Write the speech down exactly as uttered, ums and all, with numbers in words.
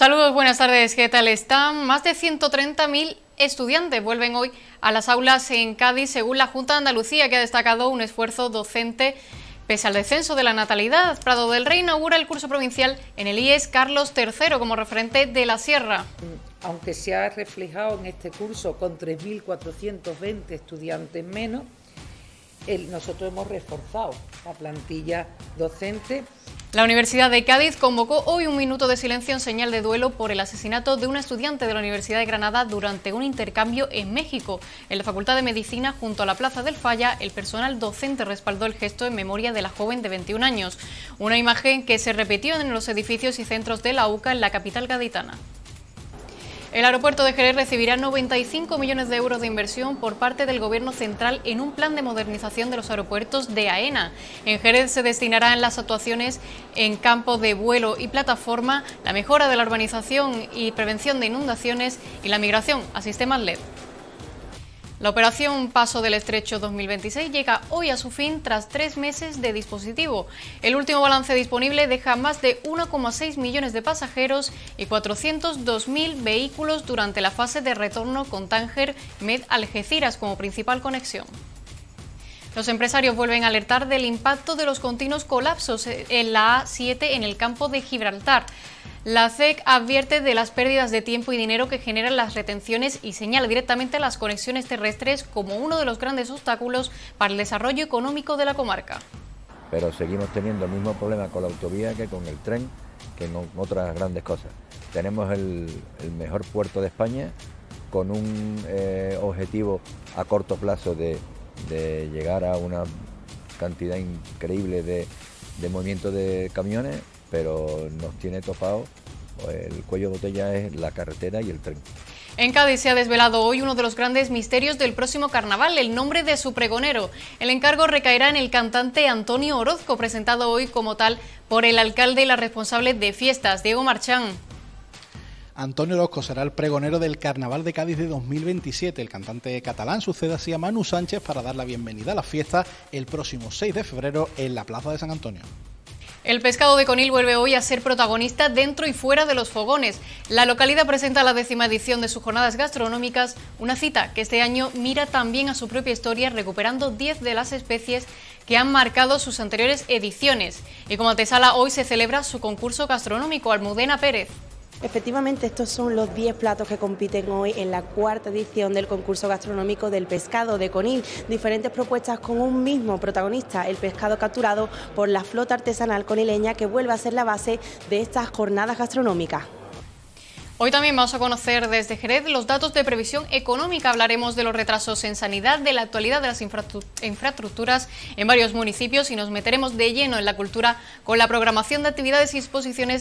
Saludos, buenas tardes, ¿qué tal están? Más de ciento treinta mil estudiantes vuelven hoy a las aulas en Cádiz, según la Junta de Andalucía, que ha destacado un esfuerzo docente pese al descenso de la natalidad. Prado del Rey inaugura el curso provincial en el I E S Carlos tercero como referente de la Sierra. Aunque se ha reflejado en este curso con tres mil cuatrocientos veinte estudiantes menos, el, nosotros hemos reforzado la plantilla docente. La Universidad de Cádiz convocó hoy un minuto de silencio en señal de duelo por el asesinato de una estudiante de la Universidad de Granada durante un intercambio en México. En la Facultad de Medicina, junto a la Plaza del Falla, el personal docente respaldó el gesto en memoria de la joven de veintiún años. Una imagen que se repitió en los edificios y centros de la U C A en la capital gaditana. El aeropuerto de Jerez recibirá noventa y cinco millones de euros de inversión por parte del Gobierno central en un plan de modernización de los aeropuertos de AENA. En Jerez se destinará en las actuaciones en campo de vuelo y plataforma, la mejora de la urbanización y prevención de inundaciones y la migración a sistemas L E D. La operación Paso del Estrecho dos mil veintiséis llega hoy a su fin tras tres meses de dispositivo. El último balance disponible deja más de uno coma seis millones de pasajeros y cuatrocientos dos mil vehículos durante la fase de retorno con Tánger Med Algeciras como principal conexión. Los empresarios vuelven a alertar del impacto de los continuos colapsos en la A siete en el campo de Gibraltar. La C E C advierte de las pérdidas de tiempo y dinero que generan las retenciones y señala directamente las conexiones terrestres como uno de los grandes obstáculos para el desarrollo económico de la comarca. Pero seguimos teniendo el mismo problema con la autovía que con el tren, que con otras grandes cosas. Tenemos el, el mejor puerto de España, con un eh, objetivo a corto plazo de, de llegar a una cantidad increíble de, de movimiento de camiones, pero nos tiene topado, el cuello de botella es la carretera y el tren. En Cádiz se ha desvelado hoy uno de los grandes misterios del próximo carnaval, el nombre de su pregonero. El encargo recaerá en el cantante Antonio Orozco, presentado hoy como tal por el alcalde y la responsable de fiestas, Diego Marchán. Antonio Orozco será el pregonero del Carnaval de Cádiz de dos mil veintisiete. El cantante catalán sucede así a Manu Sánchez para dar la bienvenida a la fiesta el próximo seis de febrero en la Plaza de San Antonio. El pescado de Conil vuelve hoy a ser protagonista dentro y fuera de los fogones. La localidad presenta la décima edición de sus jornadas gastronómicas, una cita que este año mira también a su propia historia, recuperando diez de las especies que han marcado sus anteriores ediciones. Y como antesala, hoy se celebra su concurso gastronómico, Almudena Pérez. Efectivamente, estos son los diez platos que compiten hoy en la cuarta edición del concurso gastronómico del pescado de Conil. Diferentes propuestas con un mismo protagonista, el pescado capturado por la flota artesanal conileña, que vuelve a ser la base de estas jornadas gastronómicas. Hoy también vamos a conocer desde Jerez los datos de previsión económica. Hablaremos de los retrasos en sanidad, de la actualidad de las infraestructuras en varios municipios y nos meteremos de lleno en la cultura con la programación de actividades y exposiciones